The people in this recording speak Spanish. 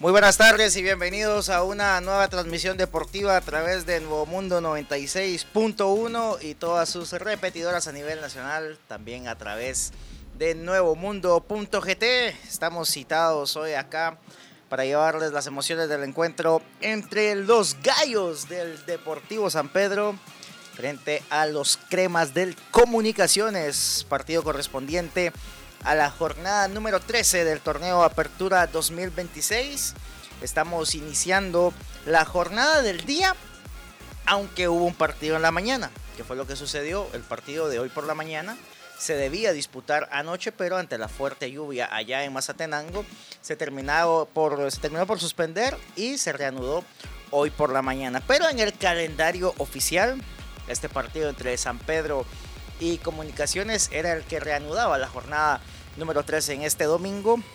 Muy buenas tardes y bienvenidos a una nueva transmisión deportiva a través de Nuevo Mundo 96.1 y todas sus repetidoras a nivel nacional, también a través de nuevomundo.gt. Estamos citados hoy acá para llevarles las emociones del encuentro entre los gallos del Deportivo San Pedro frente a los cremas del Comunicaciones, partido correspondiente a la jornada número 13 del torneo Apertura 2026. Estamos iniciando la jornada del día, aunque hubo un partido en la mañana, que fue lo que sucedió. El partido de hoy por la mañana se debía disputar anoche, pero ante la fuerte lluvia allá en Mazatenango se terminó por suspender y se reanudó hoy por la mañana. Pero en el calendario oficial, este partido entre San Pedro y Comunicaciones era el que reanudaba la jornada número 13 en este domingo,